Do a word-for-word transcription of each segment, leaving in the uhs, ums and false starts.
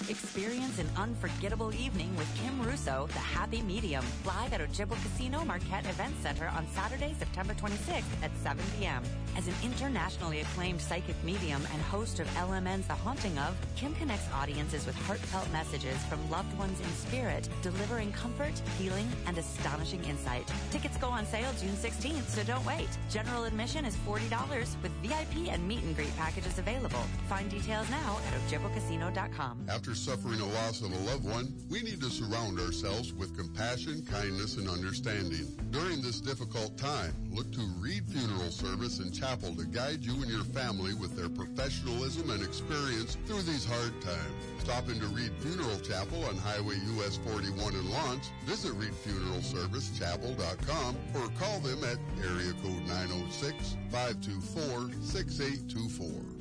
Experience an unforgettable evening with Kim Russo, the Happy Medium, live at Ojibwa Casino Marquette Event Center on Saturday, September twenty-sixth at seven p.m. As an internationally acclaimed psychic medium and host of L M N's The Haunting Of, Kim connects audiences with heartfelt messages from loved ones in spirit, delivering comfort, healing, and astonishing insight. Tickets go on sale June sixteenth, so don't wait. General admission is forty dollars with V I P and meet and greet packages available. Find details now at ojibwa casino dot com. After suffering a loss of a loved one, we need to surround ourselves with compassion, kindness, and understanding. During this difficult time, look to Reed Funeral Service and Chapel to guide you and your family with their professionalism and experience through these hard times. Stop into Reed Funeral Chapel on Highway U S forty-one in Lawrence. Visit reed funeral service chapel dot com or call them at area code nine oh six, five two four, six eight two four.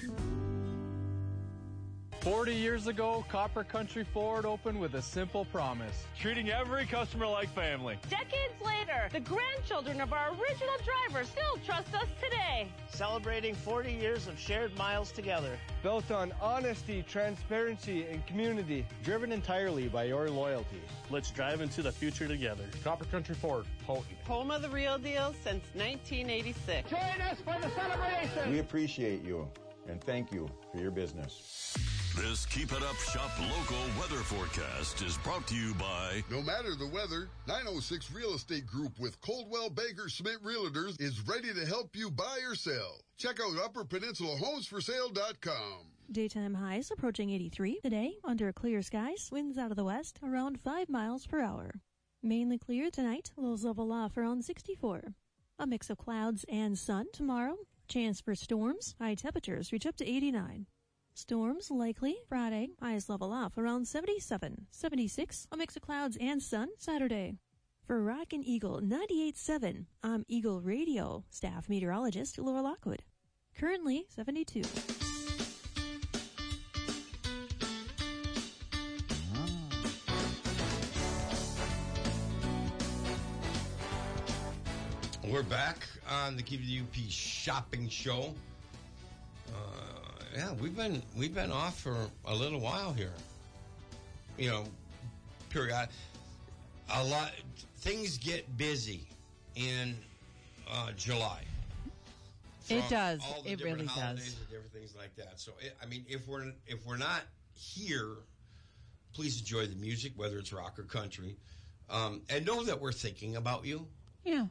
forty years ago, Copper Country Ford opened with a simple promise, treating every customer like family. Decades later, the grandchildren of our original drivers still trust us today. Celebrating forty years of shared miles together. Built on honesty, transparency, and community. Driven entirely by your loyalty. Let's drive into the future together. Copper Country Ford, Houghton. Home of the real deal since nineteen eighty-six. Join us for the celebration. We appreciate you and thank you for your business. This Keep It Up Shop local weather forecast is brought to you by... No matter the weather, nine oh six Real Estate Group with Coldwell Banker Schmidt Realtors is ready to help you buy or sell. Check out upper peninsula homes for sale dot com. Daytime highs approaching eighty-three. Today, under clear skies, winds out of the west around five miles per hour. Mainly clear tonight, lows level off around sixty-four. A mix of clouds and sun tomorrow. Chance for storms. High temperatures reach up to eighty-nine. Storms likely Friday, highs level off around seventy-seven. seventy-six, a mix of clouds and sun Saturday. For Rockin' Eagle ninety-eight point seven, I'm Eagle Radio staff meteorologist Laura Lockwood. Currently seventy-two. We're back on the Keep It U P shopping show. Uh, yeah, we've been we've been off for a little while here. You know, period. A lot things get busy in uh, July. It does. All the it different really holidays does. And different things like that. So, it, I mean, if we're if we're not here, please enjoy the music, whether it's rock or country, um, and know that we're thinking about you. Yeah.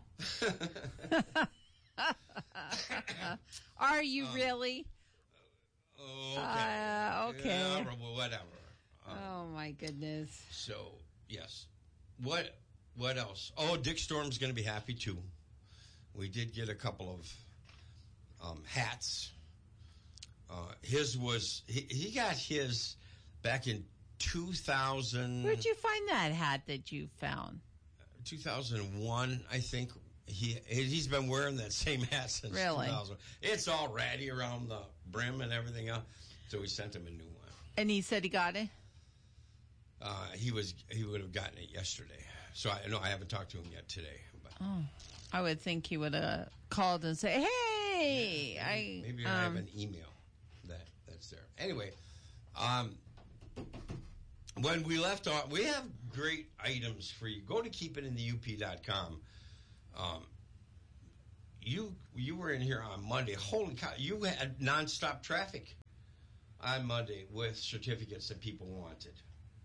Are you um, really? Okay. Uh, okay. Yeah, whatever. Um, oh my goodness. So yes. What what else? Oh, Dick Storm's going to be happy too. We did get a couple of um, hats. Uh, his was he, he got his back in two thousand. Where'd you find that hat that you found? two thousand one, I think. He he's been wearing that same hat since really? two thousand. It's all ratty around the brim and everything else. So we sent him a new one. And he said he got it. Uh, he was he would have gotten it yesterday. So I know I haven't talked to him yet today. But. Oh, I would think he would have called and say, "Hey, yeah, maybe, I maybe um, I have an email that that's there." Anyway, um, when we left off, we have great items for you. Go to keep it in the U P dot com. Um, you you were in here on Monday. Holy cow! You had nonstop traffic on Monday with certificates that people wanted.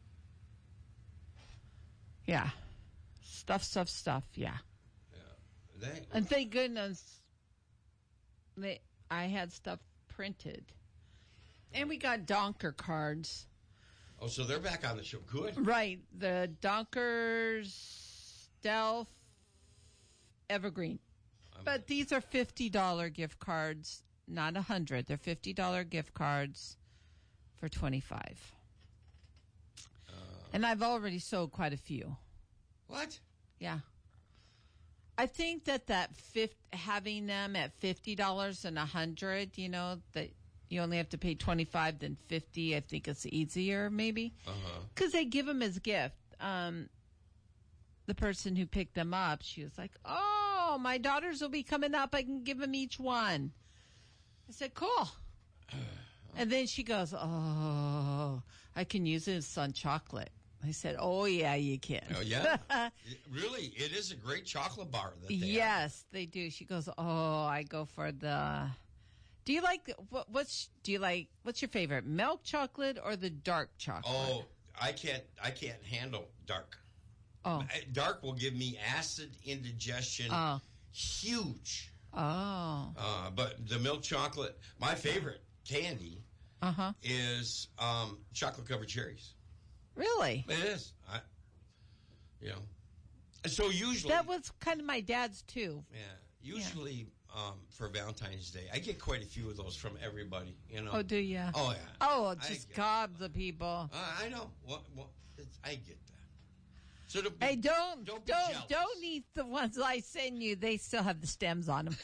Yeah, stuff, stuff, stuff. Yeah. Yeah. They, and thank goodness, they I had stuff printed, and we got Donker cards. Oh, so they're back on the show. Good. Right, the Donkers, Stealth, Evergreen. I'm but these are fifty dollars gift cards, not one hundred dollars. They're fifty dollars gift cards for twenty-five dollars. Uh, and I've already sold quite a few. What? Yeah. I think that that fifth, having them at fifty dollars and one hundred dollars, you know, that you only have to pay twenty-five dollars, then fifty dollars, I think it's easier maybe. Uh-huh. Because they give them as a gift. Um, the person who picked them up, she was like, oh, my daughters will be coming up. I can give them each one. I said, cool. And then she goes, oh, I I can use this on chocolate. I said, oh, yeah, you can. Oh, yeah? Really? It is a great chocolate bar that they Yes, have. they do. She goes, oh, I go for the... Do you like... What, what's Do you like... What's your favorite? Milk chocolate or the dark chocolate? Oh, I can't, I can't handle dark. Oh. Dark will give me acid indigestion. Oh. Huge. Oh. Uh, but the milk chocolate, my favorite candy uh-huh. is um, chocolate-covered cherries. Really? It is. I, you know. So usually... That was kind of my dad's, too. Yeah. Usually yeah. Um, for Valentine's Day, I get quite a few of those from everybody, you know. Oh, do you? Oh, yeah. Oh, just gobs of people. Uh, I know. Well, well, it's, I get that. So don't be, hey, don't don't don't, don't, don't eat the ones I send you. They still have the stems on them.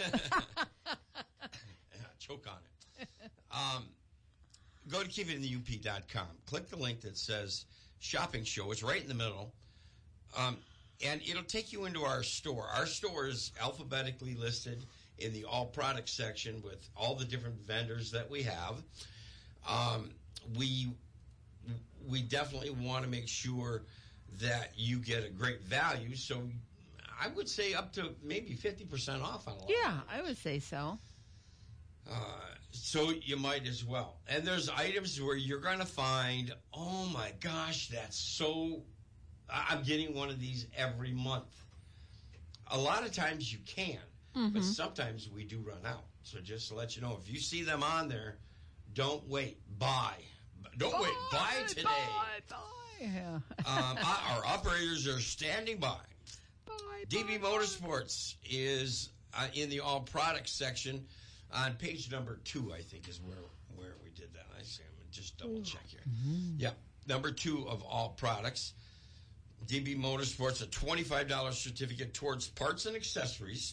Yeah, choke on it. Um, go to keep it in the U P dot com. Click the link that says Shopping Show. It's right in the middle. Um, and it'll take you into our store. Our store is alphabetically listed in the all products section with all the different vendors that we have. Um, we we definitely want to make sure that you get a great value. So I would say up to maybe fifty percent off on a lot. Yeah, I would say so. Uh, so you might as well. And there's items where you're going to find, oh my gosh, that's so... I'm getting one of these every month. A lot of times you can, mm-hmm. but sometimes we do run out. So just to let you know, if you see them on there, don't wait. Buy. Don't buy, wait. Buy today. Buy, buy. Yeah. um, our operators are standing by. Bye, D B bye, Motorsports bye. is uh, in the all products section on page number two, I think, is where where we did that. I see. I'm gonna just double check here. Mm-hmm. Yeah, number two of all products. D B Motorsports, a twenty-five dollars certificate towards parts and accessories.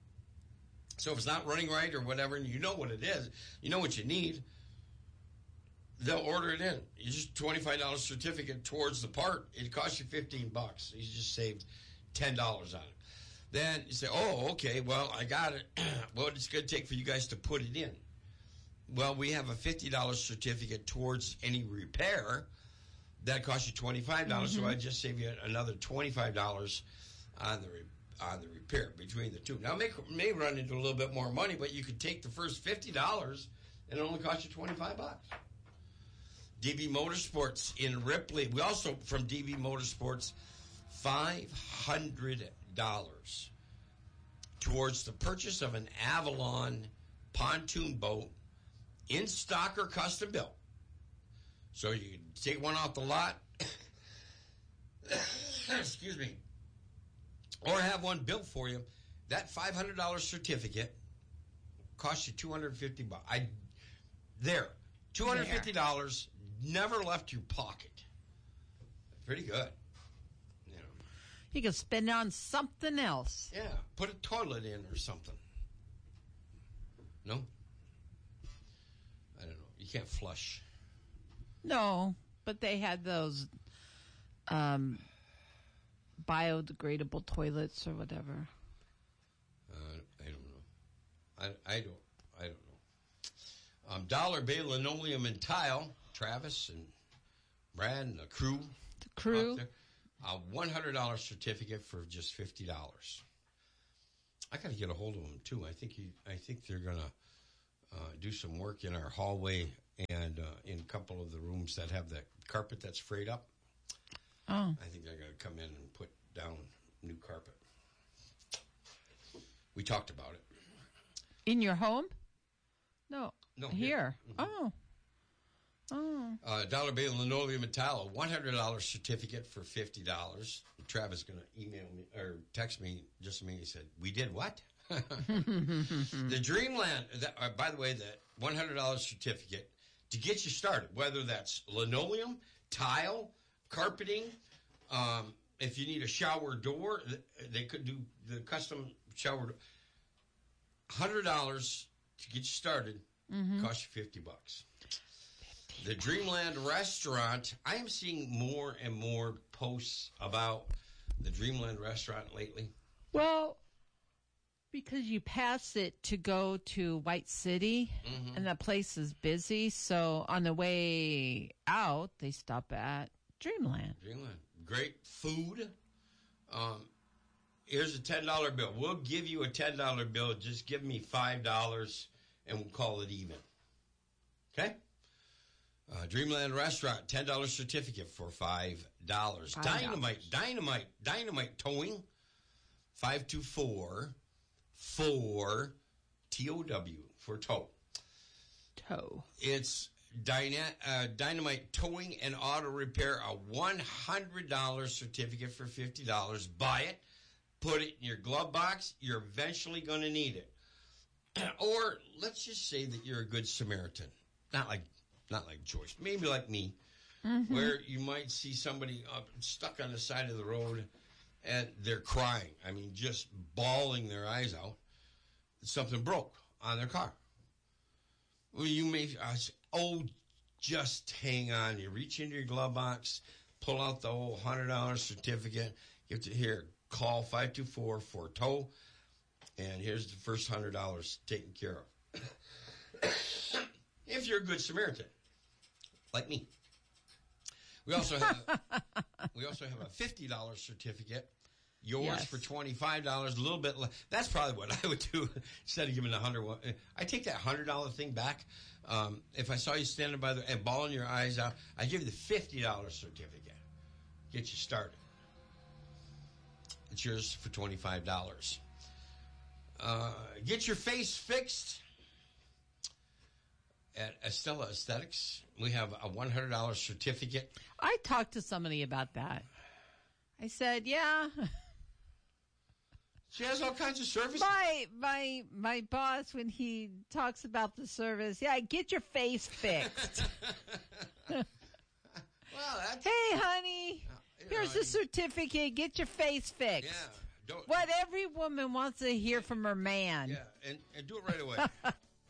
So if it's not running right or whatever, and you know what it is, you know what you need, they'll order it in. You just twenty-five dollars certificate towards the part. It costs you fifteen bucks. You just saved ten dollars on it. Then you say, oh, okay, well, I got it. What it's going to take for you guys to put it in? Well, we have a fifty dollars certificate towards any repair. That costs you twenty-five dollars, mm-hmm. so I just save you another twenty-five dollars on the re- on the repair between the two. Now, it may, may run into a little bit more money, but you could take the first fifty dollars and it only costs you twenty-five bucks. D B Motorsports in Ripley. We also, from D B Motorsports, five hundred dollars towards the purchase of an Avalon pontoon boat in stock or custom built. So you can take one off the lot, excuse me, or have one built for you. That five hundred dollars certificate costs you two hundred fifty bucks. I there, two hundred fifty dollars never left your pocket. Pretty good. You know. You can spend it on something else. Yeah, put a toilet in or something. No? I don't know. You can't flush. No, but they had those um, biodegradable toilets or whatever. Uh, I don't know. I, I don't. I don't know. Um, Dollar Bay Linoleum and Tile. Travis and Brad and the crew. The crew. A one hundred dollars certificate for just fifty dollars. I got to get a hold of them too. I think he, I think they're gonna uh, do some work in our hallway and uh, in a couple of the rooms that have the carpet that's frayed up. Oh. I think they're going to come in and put down new carpet. We talked about it. In your home? No. No. Here. here. Mm-hmm. Oh. Oh. Uh, Dollar Bay Linoleum and Tile, one hundred dollars certificate for fifty dollars. Travis is going to email me or text me just a minute. He said, we did what? The Dreamland, that, uh, by the way, that one hundred dollars certificate to get you started, whether that's linoleum, tile, carpeting, um, if you need a shower door, they could do the custom shower door. one hundred dollars to get you started, mm-hmm. cost you fifty bucks. The Dreamland Restaurant, I am seeing more and more posts about the Dreamland Restaurant lately. Well, because you pass it to go to White City, mm-hmm. and that place is busy. So on the way out, they stop at Dreamland. Dreamland. Great food. Um, here's a ten dollar bill. We'll give you a ten dollar bill. Just give me five dollars, and we'll call it even. Okay? Uh, Dreamland Restaurant, ten dollar certificate for five dollars. Dynamite, Dynamite, Dynamite Towing, five two four, four, T O W, for tow. Tow. It's Dyna, uh, Dynamite Towing and Auto Repair, a one hundred dollar certificate for fifty dollars. Buy it, put it in your glove box. You're eventually going to need it. Or let's just say that you're a good Samaritan. Not like Not like Joyce, maybe like me, mm-hmm. where you might see somebody up, stuck on the side of the road and they're crying. I mean, just bawling their eyes out. Something broke on their car. Well, you may, uh, oh, just hang on. You reach into your glove box, pull out the whole one hundred dollar certificate, give it here, call five two four for tow, and here's the first one hundred dollars taken care of. If you're a good Samaritan. Like me. We also have we also have a fifty dollar certificate. Yours yes. for twenty-five dollars, a little bit less. That's probably what I would do instead of giving a hundred. I take that hundred dollar thing back. Um, if I saw you standing by the and bawling your eyes out, I give you the fifty dollar certificate. Get you started. It's yours for twenty-five dollars. Uh, get your face fixed. At Estella Aesthetics, we have a one hundred dollar certificate. I talked to somebody about that. I said, yeah. She has all kinds of services. My my my boss, when he talks about the service, yeah, get your face fixed. Well, that's... Hey, honey, uh, here's know, the certificate. Get your face fixed. Yeah. Don't... What every woman wants to hear from her man. Yeah, and, and do it right away.